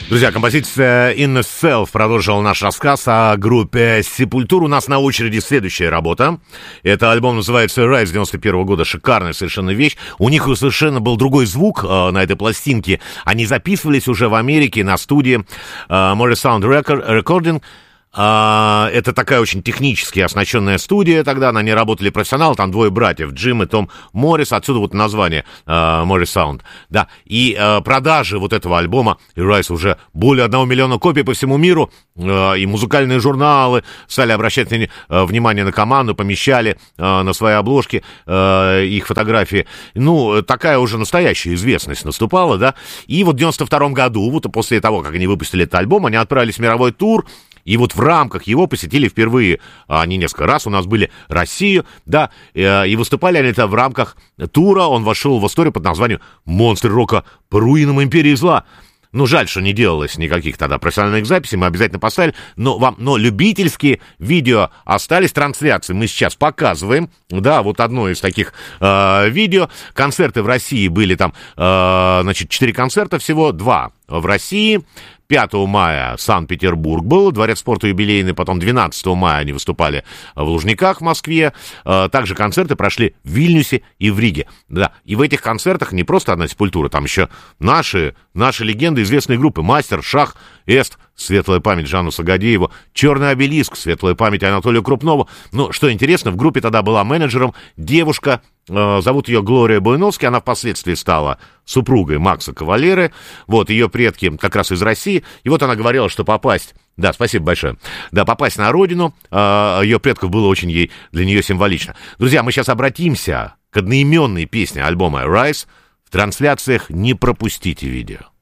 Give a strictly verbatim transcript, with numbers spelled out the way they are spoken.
Друзья, композиция In the Self продолжила наш рассказ о группе Sepultura. У нас на очереди следующая работа. Это альбом называется Rise девяносто первого года. Шикарная совершенно вещь. У них совершенно был другой звук э, на этой пластинке. Они записывались уже в Америке на студии э, Morris Sound Recording. А, это такая очень технически оснащенная студия тогда, на ней работали профессионалы, там двое братьев, Джим и Том Моррис, отсюда вот название а, Morris Sound, да, и а, продажи вот этого альбома Rise уже более одного миллиона копий по всему миру, а, и музыкальные журналы стали обращать а, внимание на команду, помещали а, на свои обложки а, их фотографии, ну, такая уже настоящая известность наступала, да, и вот в девяносто втором году, вот после того, как они выпустили этот альбом, они отправились в мировой тур. И вот в рамках его посетили впервые, они несколько раз у нас были, Россию, да, и выступали они это в рамках тура, он вошел в историю под названием «Монстры рока по руинам империи зла». Ну, жаль, что не делалось никаких тогда профессиональных записей, мы обязательно поставили, но, вам, но любительские видео остались, трансляции мы сейчас показываем, да, вот одно из таких э, видео, концерты в России были там, э, значит, четыре концерта всего, два в России, пятого мая Санкт-Петербург был, Дворец спорта юбилейный, потом двенадцатого мая они выступали в Лужниках в Москве, также концерты прошли в Вильнюсе и в Риге, да, и в этих концертах не просто одна Sepultura, там еще наши, наши легенды, известные группы, Мастер, Шах, Эст, светлая память Жанну Сагадееву, Черный обелиск, светлая память Анатолию Крупнову. Ну, что интересно, в группе тогда была менеджером девушка, э, зовут ее Глория Буйновски, она впоследствии стала супругой Макса Кавалеры, вот, ее предки как раз из России, и вот она говорила, что попасть, да, спасибо большое, да, попасть на родину, э, ее предков было очень ей, для нее символично. Друзья, мы сейчас обратимся к одноименной песне альбома Rise, в трансляциях не пропустите видео.